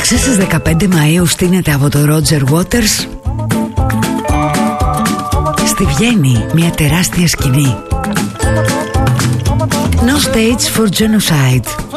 Ξέρεις, στις 15 Μαΐου στείνεται από το Roger Waters στη Βιέννη μια τεράστια σκηνή. No stage for genocide.